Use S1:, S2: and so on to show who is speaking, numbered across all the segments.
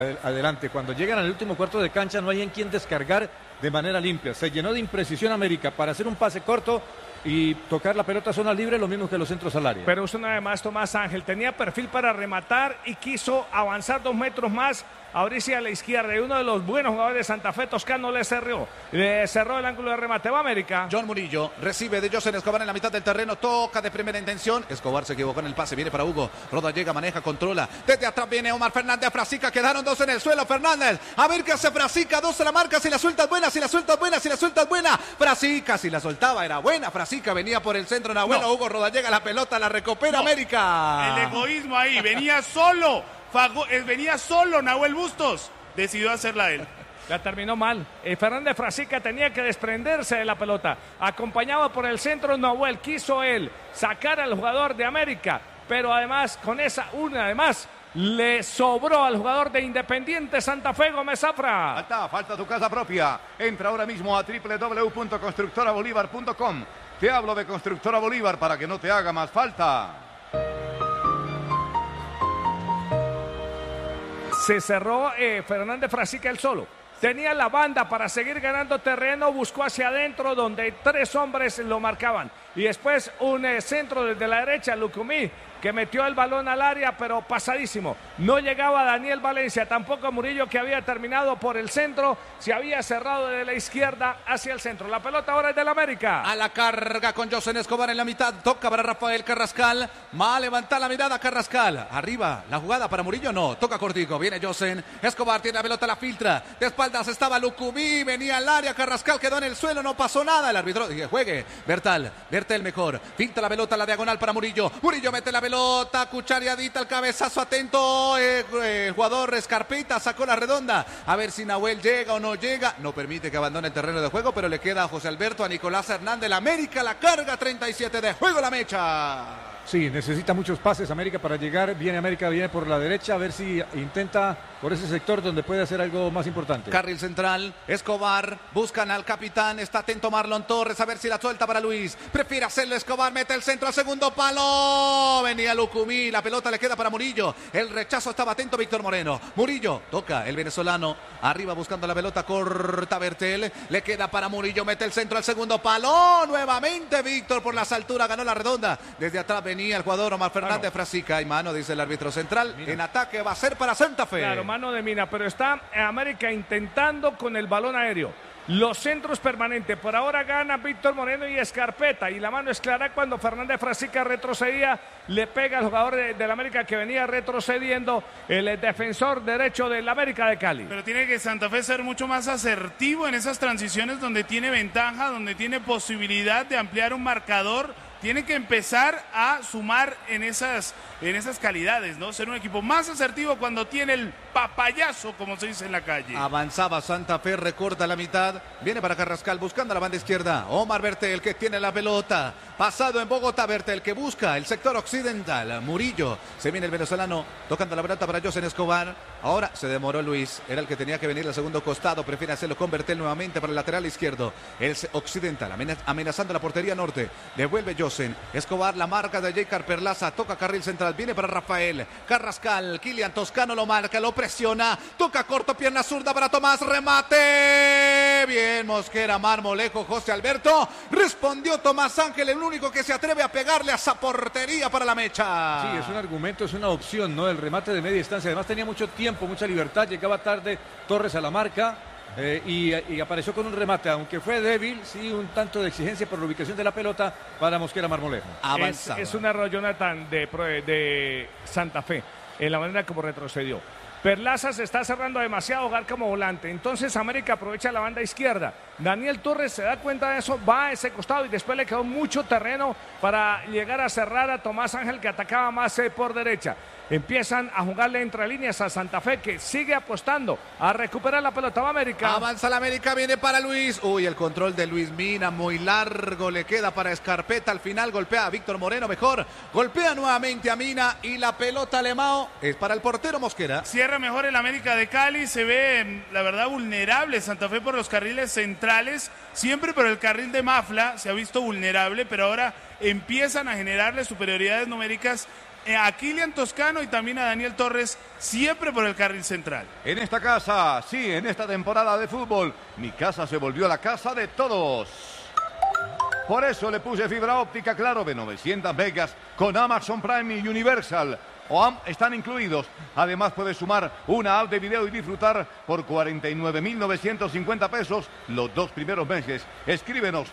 S1: Adelante, cuando llegan al último cuarto de cancha no hay en quien descargar de manera limpia. Se llenó de imprecisión América para hacer un pase corto y tocar la pelota a zona libre, lo mismo que los centros al área.
S2: Pero usted además, Tomás Ángel, tenía perfil para rematar y quiso avanzar 2 metros más, abrirse a la izquierda, y uno de los buenos jugadores de Santa Fe, Toscano, le cerró el ángulo de remate. Va América.
S3: John Murillo recibe de José Escobar en la mitad del terreno, toca de primera intención. Escobar se equivocó en el pase, viene para Hugo. Roda llega, maneja, controla. Desde atrás viene Omar Fernández, Frasica, quedaron 2 en el suelo. Fernández, a ver qué hace Frasica, 2 en la marca, si la suelta es buena, si la suelta es buena, si la suelta es buena. Frasica, si la soltaba era buena. Frasica venía por el centro, Nahuel. No. Hugo Roda llega, la pelota la recupera América.
S4: El egoísmo ahí, venía solo. Venía solo Nahuel Bustos, decidió hacerla él.
S2: La terminó mal. Fernández Frasica tenía que desprenderse de la pelota. Acompañado por el centro, Nahuel quiso él sacar al jugador de América, pero además con esa además le sobró al jugador de Independiente Santa Fe, Gómez Zafra.
S5: Falta tu casa propia. Entra ahora mismo a www.constructorabolívar.com. Te hablo de Constructora Bolívar para que no te haga más falta.
S2: Se cerró Fernández Frasica él solo. Tenía la banda para seguir ganando terreno, buscó hacia adentro donde 3 hombres lo marcaban. Y después un centro desde la derecha, Lucumí, que metió el balón al área, pero pasadísimo. No llegaba Daniel Valencia, tampoco Murillo, que había terminado por el centro. Se había cerrado de la izquierda hacia el centro. La pelota ahora es del América.
S3: A la carga con José Escobar en la mitad. Toca para Rafael Carrascal. Va a levantar la mirada Carrascal. Arriba, la jugada para Murillo, no. Toca cortico, viene José Escobar, tiene la pelota, la filtra. De espaldas estaba Lucumí, venía al área. Carrascal quedó en el suelo, no pasó nada. El árbitro dije, juegue. Bertal mejor. Filtra la pelota, la diagonal para Murillo. Murillo mete la pelota, cuchareadita, el cabezazo atento. El jugador Escarpeta sacó la redonda. A ver si Nahuel llega o no llega. No permite que abandone el terreno de juego, pero le queda a José Alberto, a Nicolás Hernández. La América la carga, 37 de juego la mecha.
S1: Sí, necesita muchos pases América para llegar. Viene América, viene por la derecha, a ver si intenta por ese sector donde puede hacer algo más importante.
S3: Carril central, Escobar, buscan al capitán, está atento Marlon Torres, a ver si la suelta para Luis. Prefiere hacerlo Escobar, mete el centro al segundo palo. Venía Lucumí, la pelota le queda para Murillo. El rechazo estaba atento Víctor Moreno. Murillo, toca el venezolano, arriba buscando la pelota, corta Bertel. Le queda para Murillo, mete el centro al segundo palo. Nuevamente Víctor por las alturas, ganó la redonda. Desde atrás venía el jugador Omar Fernández, Frasica y mano, dice el árbitro central. Mira. En ataque va a ser para Santa Fe.
S2: Claro, mano de Mina, pero está América intentando con el balón aéreo. Los centros permanentes. Por ahora gana Víctor Moreno y Escarpeta. Y la mano es clara cuando Fernández Frasica retrocedía. Le pega al jugador del América que venía retrocediendo. El defensor derecho del América de Cali.
S4: Pero tiene que Santa Fe ser mucho más asertivo en esas transiciones donde tiene ventaja, donde tiene posibilidad de ampliar un marcador. Tiene que empezar a sumar en esas calidades, ¿no? Ser un equipo más asertivo cuando tiene el papayazo, como se dice en la calle.
S3: Avanzaba Santa Fe, recorta la mitad. Viene para Carrascal buscando la banda izquierda. Omar Bertel que tiene la pelota. Pasado en Bogotá, Bertel que busca el sector occidental. Murillo, se viene el venezolano tocando la pelota para José Escobar. Ahora se demoró Luis, era el que tenía que venir al segundo costado. Prefiere hacerlo con Bertel nuevamente para el lateral izquierdo. El occidental amenazando la portería norte. Devuelve José Escobar, la marca de J. Perlaza, toca carril central, viene para Rafael Carrascal, Kilian Toscano lo marca, lo presiona, toca corto, pierna zurda para Tomás, remate, bien Mosquera, Marmolejo, José Alberto, respondió Tomás Ángel, el único que se atreve a pegarle a esa portería para la mecha.
S1: Sí, es un argumento, es una opción, ¿no? El remate de media distancia, además tenía mucho tiempo, mucha libertad, llegaba tarde Torres a la marca. Y apareció con un remate, aunque fue débil, sí, un tanto de exigencia por la ubicación de la pelota para Mosquera Marmolejo.
S2: Es un error, Jonathan, de Santa Fe, en la manera como retrocedió. Perlaza se está cerrando demasiado hogar como volante. Entonces América aprovecha la banda izquierda. Daniel Torres se da cuenta de eso, va a ese costado y después le quedó mucho terreno para llegar a cerrar a Tomás Ángel que atacaba más por derecha. Empiezan a jugarle entre líneas a Santa Fe que sigue apostando a recuperar la pelota. Va América.
S3: Avanza la América, viene para Luis. Uy, el control de Luis Mina muy largo, le queda para Escarpeta. Al final golpea a Víctor Moreno mejor. Golpea nuevamente a Mina y la pelota Alemão es para el portero Mosquera.
S4: Cierra mejor el América de Cali. Se ve, la verdad, vulnerable Santa Fe por los carriles centrales. Siempre por el carril de Mafla se ha visto vulnerable, pero ahora empiezan a generarle superioridades numéricas a Kylian Toscano y también a Daniel Torres, siempre por el carril central.
S5: En esta casa, sí, en esta temporada de fútbol, mi casa se volvió la casa de todos. Por eso le puse fibra óptica Claro de 900 megas con Amazon Prime y Universal. Están incluidos. Además puedes sumar una app de video y disfrutar por 49.950 pesos los 2 primeros meses. Escríbenos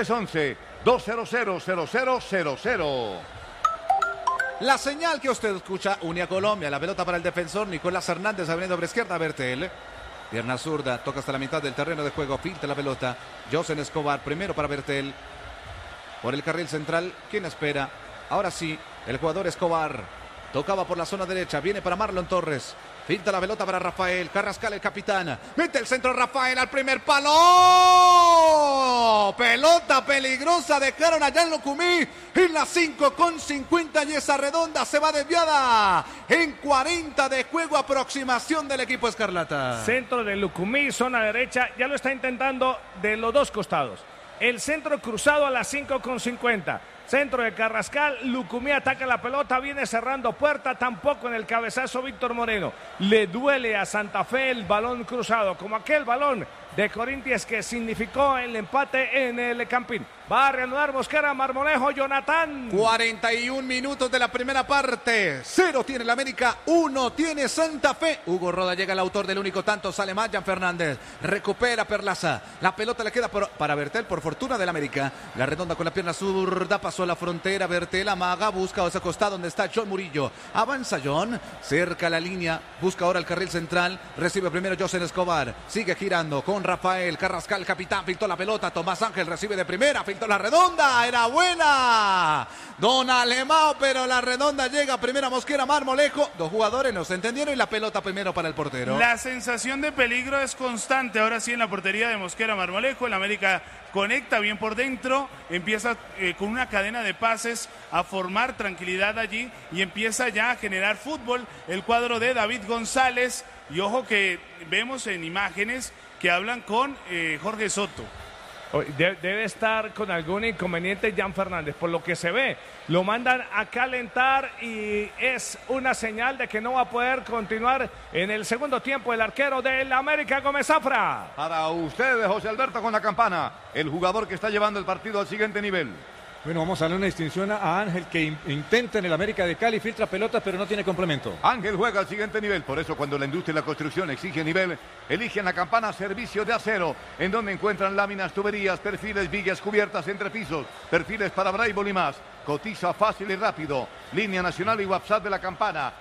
S5: 311-200-0000.
S3: La señal que usted escucha, Unia Colombia, la pelota para el defensor Nicolás Hernández abriendo por izquierda, Bertel. Pierna zurda, toca hasta la mitad del terreno de juego, filtra la pelota. Josen Escobar, primero para Bertel. Por el carril central, ¿quién espera? Ahora sí, el jugador Escobar. Tocaba por la zona derecha, viene para Marlon Torres. Filtra la pelota para Rafael Carrascal, el capitán. Mete el centro Rafael al primer palo. Pelota peligrosa, dejaron a Jan Lucumí en la 5:50 y esa redonda se va desviada. En 40 de juego, aproximación del equipo escarlata.
S2: Centro de Lucumí, zona derecha, ya lo está intentando de los dos costados. El centro cruzado a las 5:50. Centro de Carrascal, Lucumí ataca la pelota, viene cerrando puerta, tampoco en el cabezazo Víctor Moreno. Le duele a Santa Fe el balón cruzado, como aquel balón de Corinthians que significó el empate en el Campín. Va a reanudar Mosquera, Marmolejo, Jonathan.
S3: 41 minutos de la primera parte. 0 tiene el América, 1 tiene Santa Fe. Hugo Roda llega el autor del único tanto, sale más Jan Fernández. Recupera Perlaza. La pelota le queda para Bertel, por fortuna del América. La redonda con la pierna zurda, pasó a la frontera. Bertel amaga, busca ese costado donde está John Murillo. Avanza John, cerca la línea, busca ahora el carril central. Recibe primero Josen Escobar. Sigue girando con Rafael Carrascal, capitán. Filtró la pelota, Tomás Ángel recibe de primera. La redonda, era buena. Don Alemão, pero la redonda llega primero a Mosquera, Marmolejo. Dos jugadores no se entendieron y la pelota primero para el portero.
S4: La sensación de peligro es constante. Ahora sí en la portería de Mosquera, Marmolejo. El América conecta bien por dentro. Empieza con una cadena de pases a formar tranquilidad allí y empieza ya a generar fútbol el cuadro de David González. Y ojo que vemos en imágenes que hablan con Jorge Soto.
S2: Debe estar con algún inconveniente Jan Fernández, por lo que se ve. Lo mandan a calentar y es una señal de que no va a poder continuar en el segundo tiempo el arquero del América, Gómez Zafra.
S5: Para ustedes, José Alberto, con la campana, el jugador que está llevando el partido al siguiente nivel.
S1: Bueno, vamos a darle una distinción a Ángel, que intenta en el América de Cali, filtra pelotas, pero no tiene complemento.
S5: Ángel juega al siguiente nivel, por eso cuando la industria y la construcción exige nivel, eligen la campana Servicio de Acero, en donde encuentran láminas, tuberías, perfiles, vigas cubiertas, entrepisos, perfiles para Braille y más. Cotiza fácil y rápido. Línea nacional y WhatsApp de la campana,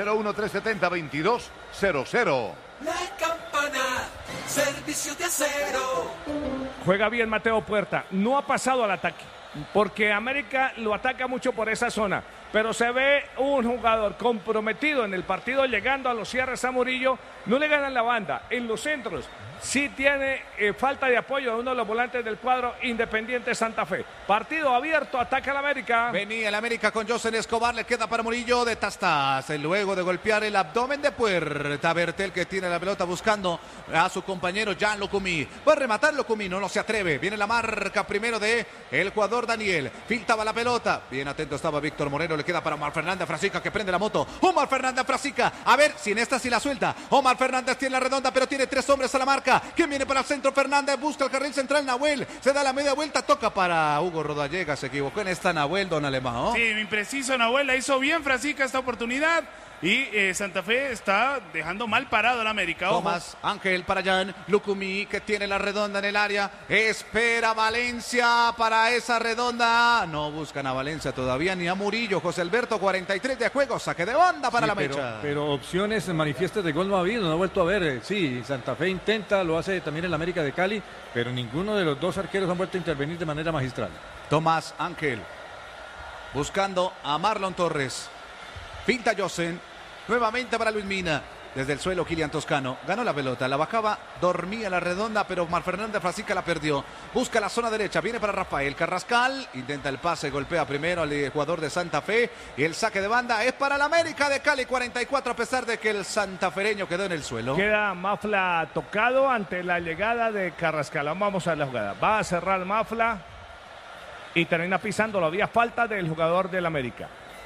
S5: 601-370-2200.
S6: La campana, Servicio de Acero.
S2: Juega bien Mateo Puerta, no ha pasado al ataque, porque América lo ataca mucho por esa zona, pero se ve un jugador comprometido en el partido, llegando a los cierres a Murillo. No le ganan la banda en los centros. Sí tiene falta de apoyo de uno de los volantes del cuadro Independiente Santa Fe. Partido abierto, ataca el América.
S3: Venía el América con Josen Escobar, le queda para Murillo de Tastas. Luego de golpear el abdomen de Puerta, Bertel, que tiene la pelota buscando a su compañero Jan Lucumí. Va a rematar Lucumí, no se atreve. Viene la marca primero de el jugador Daniel. Filtraba la pelota. Bien atento estaba Víctor Moreno, le queda para Omar Fernández Frasica, que prende la moto. Omar Fernández Frasica, a ver si en esta sí la suelta. Omar Fernández tiene la redonda, pero tiene 3 hombres a la marca. ¿Quién viene para el centro? Fernández busca el carril central, Nahuel. Se da la media vuelta, toca para Hugo Rodallega. Se equivocó en esta Nahuel, don Alemão.
S4: Sí, impreciso Nahuel, la hizo bien Frasica esta oportunidad. Y Santa Fe está dejando mal parado al América. Ojo.
S3: Tomás Ángel para Jan Lucumí, que tiene la redonda en el área. Espera Valencia para esa redonda. No buscan a Valencia todavía ni a Murillo. José Alberto, 43 de juego. Saque de banda para la mecha.
S1: Pero opciones manifiestas de gol no ha habido, no ha vuelto a ver. Sí, Santa Fe intenta, lo hace también el América de Cali, pero ninguno de los dos arqueros han vuelto a intervenir de manera magistral.
S3: Tomás Ángel buscando a Marlon Torres. Finta Josen. Nuevamente para Luis Mina. Desde el suelo Kylian Toscano. Ganó la pelota. La bajaba. Dormía la redonda. Pero Omar Fernández Frasica la perdió. Busca la zona derecha. Viene para Rafael Carrascal. Intenta el pase. Golpea primero al jugador de Santa Fe. Y el saque de banda es para el América de Cali. 44 a pesar de que el santafereño quedó en el suelo.
S2: Queda Mafla tocado ante la llegada de Carrascal. Vamos a la jugada. Va a cerrar Mafla. Y termina pisando. Había falta del jugador del América.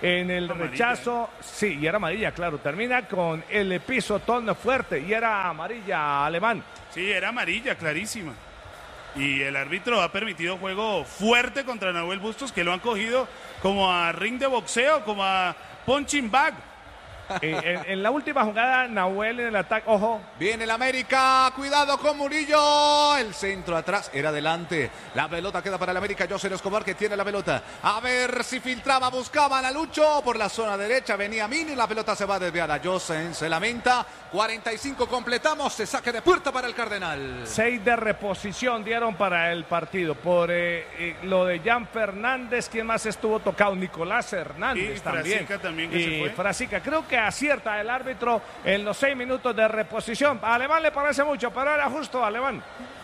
S2: en el rechazo. Sí, y era amarilla, claro. Termina con el pisotón fuerte y era amarilla Alemán.
S4: Sí, era amarilla, clarísima. Y el árbitro ha permitido juego fuerte contra Nahuel Bustos, que lo han cogido como a ring de boxeo, como a punching bag.
S2: En la última jugada, Nahuel en el ataque, ojo.
S3: Viene el América, cuidado con Murillo, el centro atrás, era adelante, la pelota queda para el América, José Escobar que tiene la pelota, a ver si filtraba, buscaban a Lucho, por la zona derecha venía Mini, la pelota se va desviada, José se lamenta, 45 completamos, se saque de puerta para el Cardenal.
S2: 6 de reposición dieron para el partido, por lo de Jan Fernández, ¿quién más estuvo tocado? Nicolás Hernández
S4: y
S2: también.
S4: Frasica también que se fue.
S2: Frasica, creo que acierta el árbitro en los 6 minutos de reposición. A Alemán le parece mucho, pero era justo, Alemán.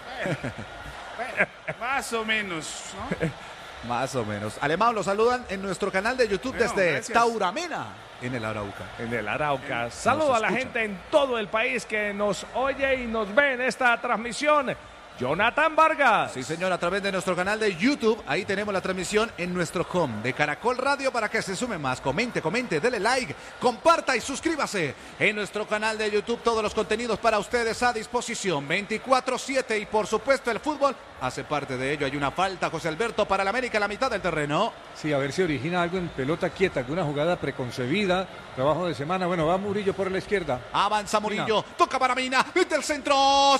S4: Más o menos, ¿no?
S3: Más o menos. Alemán, lo saludan en nuestro canal de YouTube desde
S4: gracias.
S3: Tauramena, en el Arauca.
S2: En el Arauca. Saludo a la gente en todo el país que nos oye y nos ve en esta transmisión. Jonathan Vargas.
S3: Sí, señor, a través de nuestro canal de YouTube, ahí tenemos la transmisión en nuestro home de Caracol Radio para que se sume más. Comente, dele like, comparta y suscríbase. En nuestro canal de YouTube todos los contenidos para ustedes a disposición 24/7 y por supuesto el fútbol hace parte de ello. Hay una falta, José Alberto, para el América a la mitad del terreno.
S1: Sí, a ver si origina algo en pelota quieta, alguna jugada preconcebida, trabajo de semana. Bueno, va Murillo por la izquierda.
S3: Avanza Murillo, toca para Mina, mete el centro,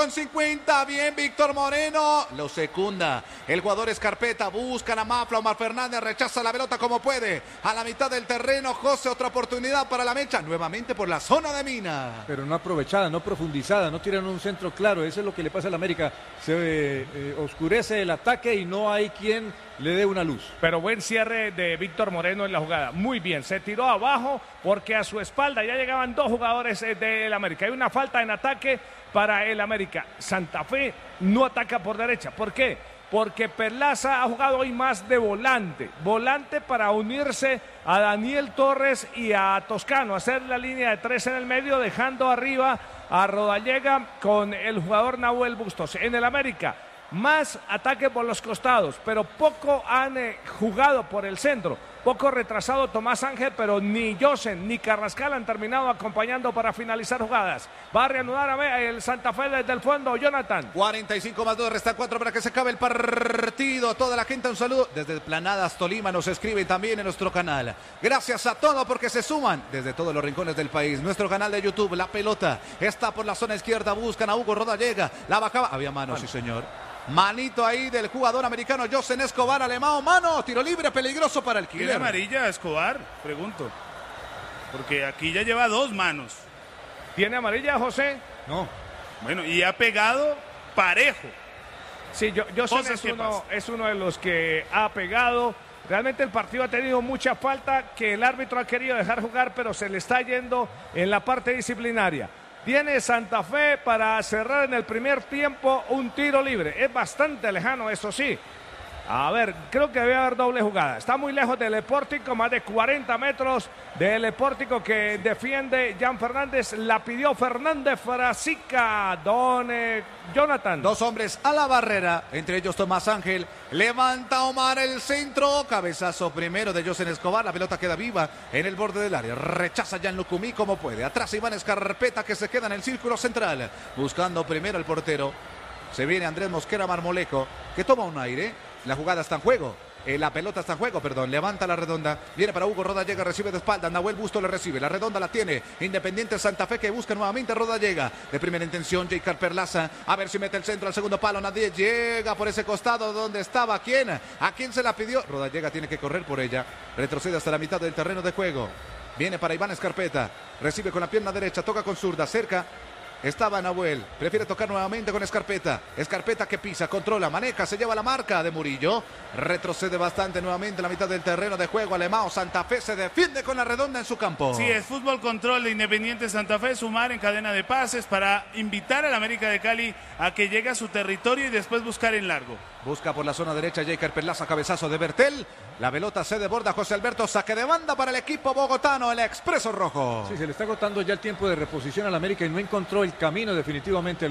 S3: 5:50, bien Víctor Moreno, lo secunda, el jugador Escarpeta, busca la Mafla, Omar Fernández rechaza la pelota como puede, a la mitad del terreno, José, otra oportunidad para la mecha, nuevamente por la zona de Mina.
S1: Pero no aprovechada, no profundizada, no tiran un centro claro, eso es lo que le pasa al América, se oscurece el ataque y no hay quien le dé una luz.
S2: Pero buen cierre de Víctor Moreno en la jugada. Muy bien, se tiró abajo porque a su espalda ya llegaban 2 jugadores del América. Hay una falta en ataque para el América. Santa Fe no ataca por derecha. ¿Por qué? Porque Perlaza ha jugado hoy más de volante. Volante para unirse a Daniel Torres y a Toscano. Hacer la línea de 3 en el medio, dejando arriba a Rodallega con el jugador Nahuel Bustos. En el América, más ataque por los costados, pero poco han jugado por el centro. Poco retrasado Tomás Ángel, pero ni Josen ni Carrascal han terminado acompañando para finalizar jugadas. Va a reanudar el Santa Fe desde el fondo, Jonathan.
S3: 45+2, resta 4 para que se acabe el partido. Toda la gente, un saludo desde Planadas, Tolima, nos escribe también en nuestro canal. Gracias a todos porque se suman desde todos los rincones del país. Nuestro canal de YouTube, la pelota está por la zona izquierda, buscan a Hugo Rodallega, la bajaba, había mano, sí señor. Manito ahí del jugador americano José Escobar, Alemão, mano, tiro libre peligroso para el
S4: ¿Tiene
S3: killer.
S4: amarilla a Escobar? Pregunto. Porque aquí ya lleva 2 manos.
S2: ¿Tiene amarilla, José?
S1: No.
S4: Bueno, y ha pegado parejo.
S2: Sí, José es uno de los que ha pegado. Realmente el partido ha tenido mucha falta que el árbitro ha querido dejar jugar, pero se le está yendo en la parte disciplinaria. Tiene Santa Fe para cerrar en el primer tiempo un tiro libre. Es bastante lejano, eso sí. A ver, creo que debe haber doble jugada. Está muy lejos del Pórtico, más de 40 metros del Pórtico que defiende Jan Fernández. La pidió Fernández Frasica, don Jonathan.
S3: 2 hombres a la barrera, entre ellos Tomás Ángel. Levanta Omar el centro. Cabezazo primero de José Escobar. La pelota queda viva en el borde del área. Rechaza Jan Lucumí como puede. Atrás Iván Escarpeta que se queda en el círculo central. Buscando primero el portero. Se viene Andrés Mosquera Marmolejo que toma un aire. La jugada está en juego. La pelota está en juego, perdón. Levanta la redonda. Viene para Hugo Rodallega, recibe de espalda. Nahuel Busto le recibe. La redonda la tiene. Independiente Santa Fe que busca nuevamente Rodallega. De primera intención, J. Perlaza. A ver si mete el centro al segundo palo. Nadie llega por ese costado donde estaba. ¿Quién? ¿A quién se la pidió? Rodallega tiene que correr por ella. Retrocede hasta la mitad del terreno de juego. Viene para Iván Escarpeta. Recibe con la pierna derecha. Toca con zurda. Cerca. Estaba Nahuel, prefiere tocar nuevamente con Escarpeta. Escarpeta que pisa, controla, maneja, se lleva la marca de Murillo. Retrocede bastante nuevamente en la mitad del terreno de juego. Alemão, Santa Fe se defiende con la redonda en su campo.
S4: Sí, es fútbol control de Independiente Santa Fe, sumar en cadena de pases para invitar al América de Cali a que llegue a su territorio y después buscar en largo.
S3: Busca por la zona derecha J. Perlaza, cabezazo de Bertel. La pelota se desborda José Alberto, saque de banda para el equipo bogotano, el Expreso Rojo.
S1: Sí, se le está agotando ya el tiempo de reposición al América y no encontró el camino definitivamente el gol.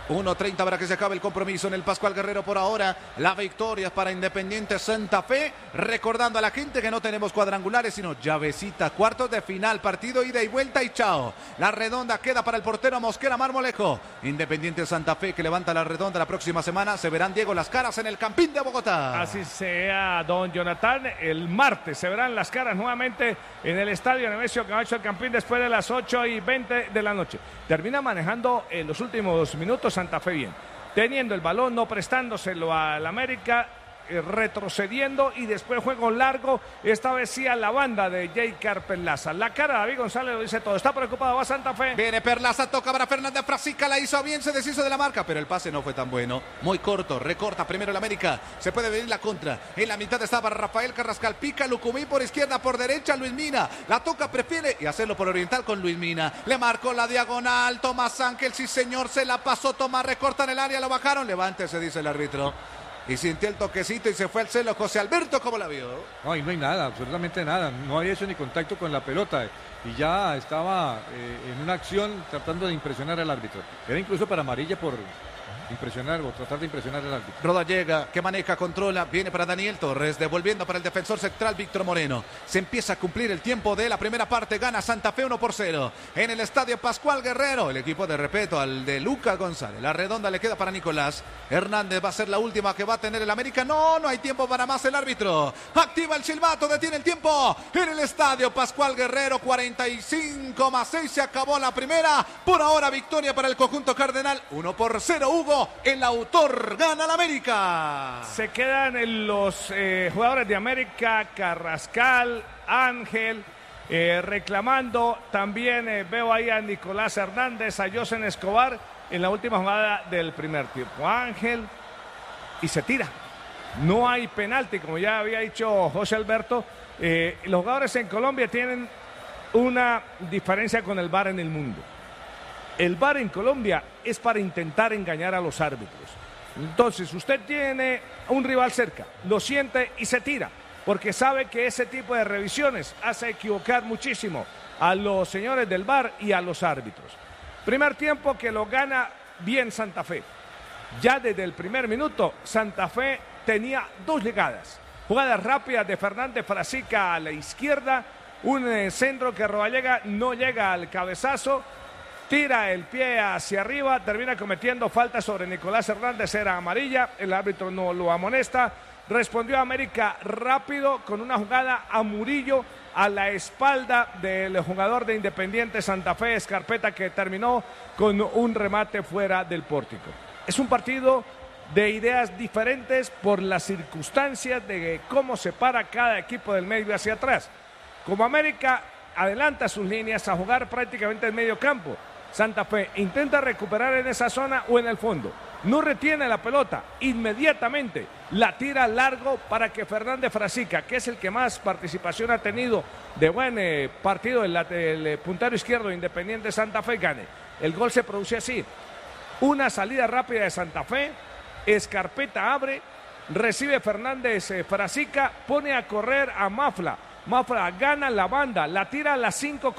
S3: 1:30 para que se acabe el compromiso en el Pascual Guerrero. Por ahora, la victoria para Independiente Santa Fe. Recordando a la gente que no tenemos cuadrangulares, sino llavecita. Cuartos de final, partido ida y vuelta y chao. La redonda queda para el portero Mosquera Marmolejo. Independiente Santa Fe que levanta la redonda la próxima semana. Se verán, Diego, las caras en el Campín de Bogotá.
S2: Así sea, don Jonathan. El martes se verán las caras nuevamente en el estadio Nemesio Camacho del Campín después de las 8:20 de la noche. Termina manejando en los últimos minutos Santa Fe bien, teniendo el balón, no prestándoselo al América, retrocediendo y después juego largo, esta vez sí a la banda de J. Perlaza. La cara de David González lo dice todo, está preocupado, va Santa Fe.
S3: Viene Perlaza, toca para Fernández Frasica, la hizo bien, se deshizo de la marca, pero el pase no fue tan bueno, muy corto, recorta primero el América, se puede venir la contra, en la mitad estaba Rafael Carrascal, pica Lucumí por izquierda, por derecha Luis Mina, la toca, prefiere y hacerlo por oriental con Luis Mina, le marcó la diagonal, Tomás Ángel, sí señor, se la pasó, Tomás, recorta en el área, lo bajaron, levántese, dice el árbitro. Y sintió el toquecito y se fue al celo. José Alberto, ¿cómo la vio?
S1: No, y no hay nada, absolutamente nada. No había hecho ni contacto con la pelota. Y ya estaba en una acción tratando de impresionar al árbitro. Era incluso para amarilla por impresionar o tratar de impresionar al árbitro.
S3: Rodallega, que maneja, controla, viene para Daniel Torres, devolviendo para el defensor central Víctor Moreno. Se empieza a cumplir el tiempo de la primera parte, gana Santa Fe 1-0 en el estadio Pascual Guerrero. El equipo de respeto al de Lucas González. La redonda le queda para Nicolás Hernández, va a ser la última que va a tener el América. No hay tiempo para más. El árbitro activa el silbato, detiene el tiempo en el estadio Pascual Guerrero. 45+6, se acabó la primera. Por ahora victoria para el conjunto cardenal, 1-0. Hugo, el autor, gana la América.
S2: Se quedan los jugadores de América, Carrascal, Ángel, reclamando. También veo ahí a Nicolás Hernández, a Josen Escobar en la última jugada del primer tiempo. Ángel, y se tira. No hay penalti, como ya había dicho José Alberto. Los jugadores en Colombia tienen una diferencia con el VAR en el mundo. El VAR en Colombia es para intentar engañar a los árbitros. Entonces, usted tiene un rival cerca, lo siente y se tira, porque sabe que ese tipo de revisiones hace equivocar muchísimo a los señores del VAR y a los árbitros. Primer tiempo que lo gana bien Santa Fe. Ya desde el primer minuto, Santa Fe tenía dos llegadas. Jugadas rápidas de Fernández Frasica a la izquierda, un centro que Rodallega no llega al cabezazo, tira el pie hacia arriba, termina cometiendo falta sobre Nicolás Hernández, era amarilla, el árbitro no lo amonesta. Respondió América rápido con una jugada a Murillo a la espalda del jugador de Independiente Santa Fe, Escarpeta, que terminó con un remate fuera del pórtico. Es un partido de ideas diferentes por las circunstancias de cómo se para cada equipo del medio hacia atrás. Como América adelanta sus líneas a jugar prácticamente en medio campo, Santa Fe intenta recuperar en esa zona o en el fondo. No retiene la pelota, inmediatamente la tira largo para que Fernández Frasica, que es el que más participación ha tenido de buen partido, el puntero izquierdo de Independiente Santa Fe, gane. El gol se produce así. Una salida rápida de Santa Fe, Escarpeta abre, recibe Fernández Frasica, pone a correr a Mafla. Mafla gana la banda, la tira a las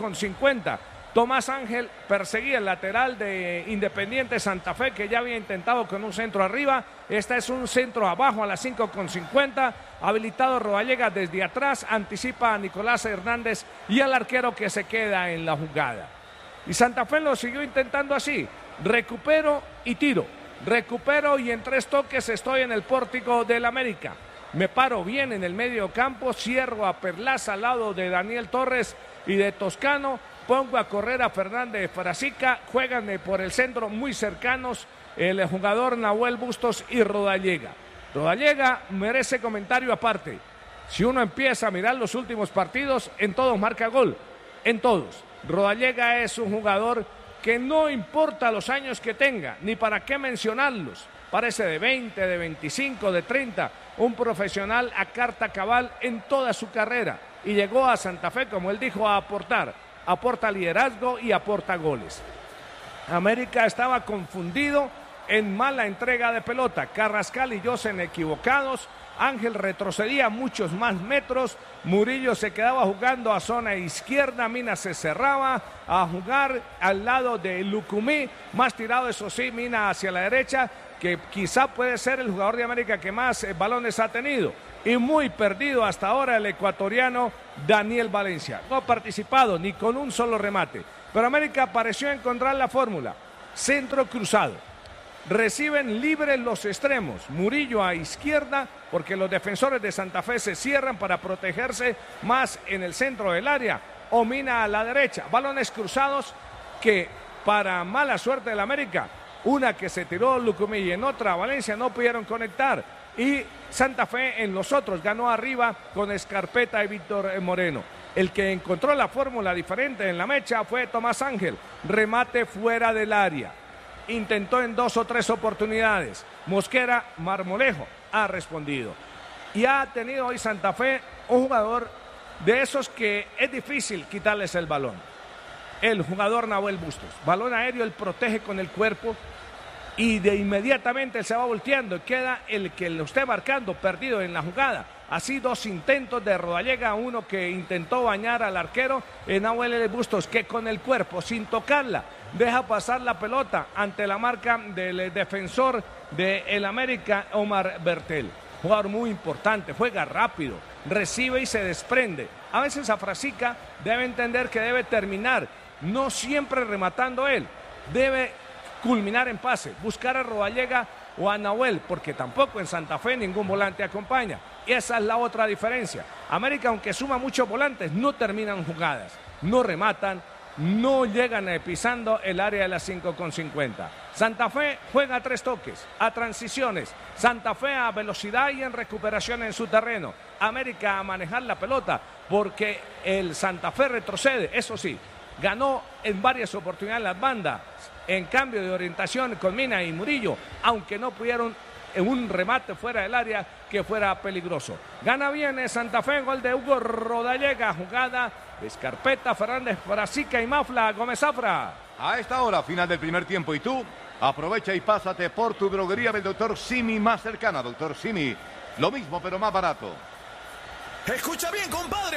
S2: 5:50. Tomás Ángel perseguía el lateral de Independiente Santa Fe, que ya había intentado con un centro arriba. Esta es un centro abajo a las 5:50. Habilitado Rodallega desde atrás, anticipa a Nicolás Hernández y al arquero que se queda en la jugada. Y Santa Fe lo siguió intentando así. Recupero y tiro. Recupero y en 3 toques estoy en el pórtico del América. Me paro bien en el medio campo, cierro a Perlaza al lado de Daniel Torres y de Toscano. Pongo a correr a Fernández Frasica, juegan por el centro muy cercanos el jugador Nahuel Bustos y Rodallega. Rodallega merece comentario aparte. Si uno empieza a mirar los últimos partidos, en todos marca gol, en todos. Rodallega es un jugador que no importa los años que tenga, ni para qué mencionarlos. Parece de 20, de 25, de 30, un profesional a carta cabal en toda su carrera. Y llegó a Santa Fe, como él dijo, a aportar. Aporta liderazgo y aporta goles. América estaba confundido en mala entrega de pelota. Carrascal y Josen equivocados. Ángel retrocedía muchos más metros. Murillo se quedaba jugando a zona izquierda. Mina se cerraba a jugar al lado de Lucumí. Más tirado, eso sí, Mina hacia la derecha, que quizá puede ser el jugador de América que más balones ha tenido. Y muy perdido hasta ahora el ecuatoriano Daniel Valencia. No ha participado ni con un solo remate. Pero América pareció encontrar la fórmula. Centro cruzado. Reciben libres los extremos. Murillo a izquierda, porque los defensores de Santa Fe se cierran para protegerse más en el centro del área. O Mina a la derecha. Balones cruzados que, para mala suerte del América, una que se tiró Lucumí y en otra Valencia, no pudieron conectar. Y Santa Fe en los otros ganó arriba con Escarpeta y Víctor Moreno. El que encontró la fórmula diferente en la mecha fue Tomás Ángel. Remate fuera del área. Intentó en 2 o 3 oportunidades. Mosquera, Marmolejo ha respondido. Y ha tenido hoy Santa Fe un jugador de esos que es difícil quitarles el balón. El jugador Nahuel Bustos. Balón aéreo, él protege con el cuerpo y de inmediatamente él se va volteando y queda el que lo esté marcando perdido en la jugada. Así 2 intentos de Rodallega, uno que intentó bañar al arquero, Nahuel Bustos, que con el cuerpo, sin tocarla, deja pasar la pelota ante la marca del defensor del América, Omar Bertel. Jugador muy importante, juega rápido, recibe y se desprende. A veces Afrasica debe entender que debe terminar, no siempre rematando él, debe culminar en pase, buscar a Rodallega o a Nahuel, porque tampoco en Santa Fe ningún volante acompaña. Y esa es la otra diferencia. América, aunque suma muchos volantes, no terminan jugadas, no rematan, no llegan pisando el área de las 5,50. Santa Fe juega a 3 toques, a transiciones. Santa Fe a velocidad y en recuperación en su terreno. América a manejar la pelota, porque el Santa Fe retrocede, eso sí, ganó en varias oportunidades las bandas, en cambio de orientación con Mina y Murillo, aunque no pudieron en un remate fuera del área que fuera peligroso. Gana bien Santa Fe, gol de Hugo Rodallega, jugada de Escarpeta, Fernández, Frasica y Mafla. Gómez Zafra.
S5: A esta hora, final del primer tiempo, y tú aprovecha y pásate por tu droguería del Dr. Simi más cercana. Dr. Simi, lo mismo pero más barato.
S6: Escucha bien, compadre.